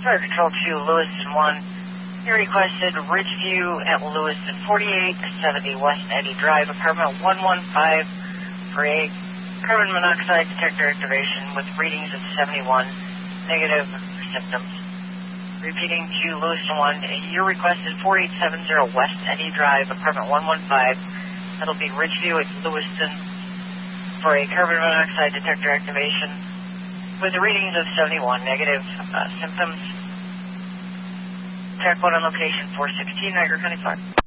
Fire Control to Lewiston 1. You requested Ridgeview at Lewiston 4870 West Eddy Drive, apartment 115 for a carbon monoxide detector activation with readings of 71, negative symptoms. Repeating to Lewiston 1, you requested 4870 West Eddy Drive, apartment 115. That'll be Ridgeview at Lewiston for a carbon monoxide detector activation with the readings of 71, negative symptoms. Track 1 on location 416, Niagara County Fire.